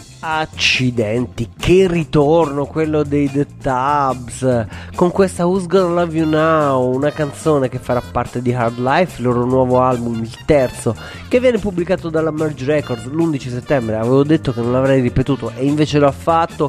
Accidenti, che ritorno quello dei The Tubbs con questa Who's Gonna Love You Now, una canzone che farà parte di Hard Life, il loro nuovo album, il terzo, che viene pubblicato dalla Merge Records l'11 settembre. Avevo detto che non l'avrei ripetuto e invece l'ho fatto.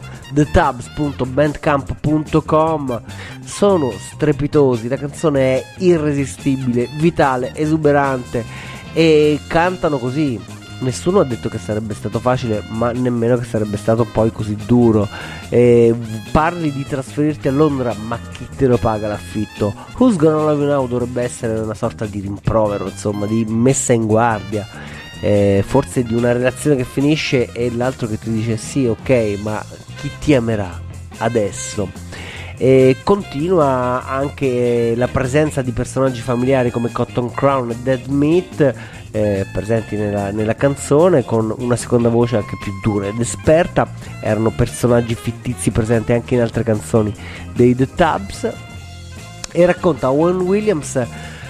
thetubs.bandcamp.com. Sono strepitosi, la canzone è irresistibile, vitale, esuberante e cantano così. Nessuno ha detto che sarebbe stato facile, ma nemmeno che sarebbe stato poi così duro. Parli di trasferirti a Londra, ma chi te lo paga l'affitto? Who's Gonna Love You Now dovrebbe essere una sorta di rimprovero, insomma, di messa in guardia, forse di una relazione che finisce e l'altro che ti dice sì, ok, ma chi ti amerà adesso? E continua anche la presenza di personaggi familiari come Cotton Crown e Dead Meat, presenti nella canzone, con una seconda voce anche più dura ed esperta. Erano personaggi fittizi presenti anche in altre canzoni dei The Tubbs. E racconta Owen Williams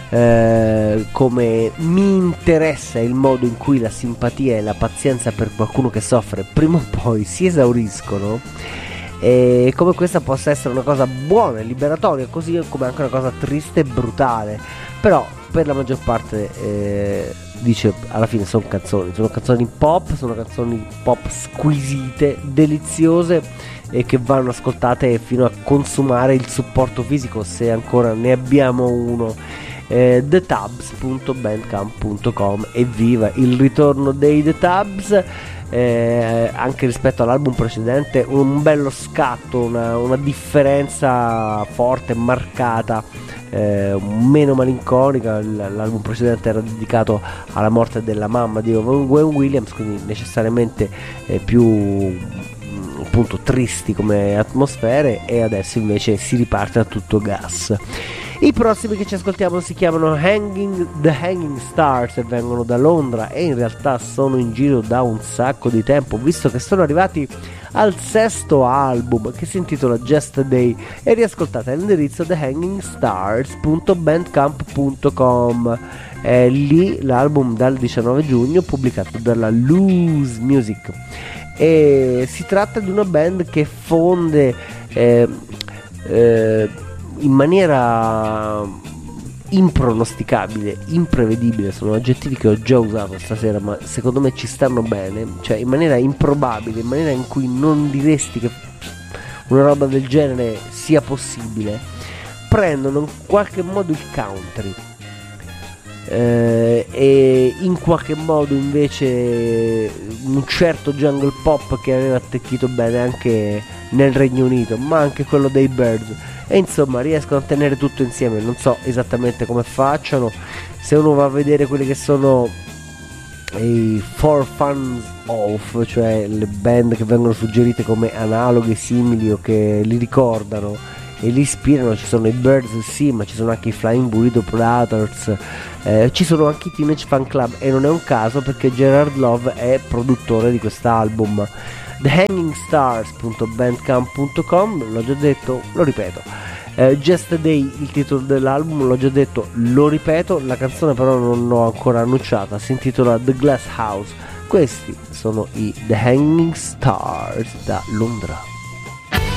come mi interessa il modo in cui la simpatia e la pazienza per qualcuno che soffre prima o poi si esauriscono, e come questa possa essere una cosa buona e liberatoria, così come anche una cosa triste e brutale. Però per la maggior parte dice, alla fine sono canzoni pop, sono canzoni pop squisite, deliziose, e che vanno ascoltate fino a consumare il supporto fisico, se ancora ne abbiamo uno. thetubs.bandcamp.com. Evviva il ritorno dei The Tubbs. Anche rispetto all'album precedente un bello scatto, una differenza forte, marcata, meno malinconica. L'album precedente era dedicato alla morte della mamma di Owen Williams, quindi necessariamente più appunto tristi come atmosfere, e adesso invece si riparte a tutto gas. I prossimi che ci ascoltiamo si chiamano The Hanging Stars e vengono da Londra, e in realtà sono in giro da un sacco di tempo, visto che sono arrivati al sesto album, che si intitola Just a Day, e riascoltate all'indirizzo thehangingstars.bandcamp.com. È lì l'album dal 19 giugno, pubblicato dalla Loose Music. E si tratta di una band che fonde in maniera impronosticabile, imprevedibile, sono aggettivi che ho già usato stasera, ma secondo me ci stanno bene, cioè in maniera improbabile, in maniera in cui non diresti che una roba del genere sia possibile. Prendono in qualche modo il country, e in qualche modo invece un certo jungle pop che aveva attecchito bene anche nel Regno Unito, ma anche quello dei Birds, e insomma riescono a tenere tutto insieme. Non so esattamente come facciano. Se uno va a vedere quelli che sono i For Fun Off, cioè le band che vengono suggerite come analoghe, simili o che li ricordano e li ispirano, ci sono i Birds, sì, ma ci sono anche i Flying Burrito Brothers, ci sono anche i Teenage Fan Club, e non è un caso perché Gerard Love è produttore di quest'album. thehangingstars.bandcamp.com, l'ho già detto, lo ripeto. Just a Day, il titolo dell'album, l'ho già detto, lo ripeto. La canzone però non l'ho ancora annunciata, si intitola The Glass House. Questi sono i The Hanging Stars da Londra.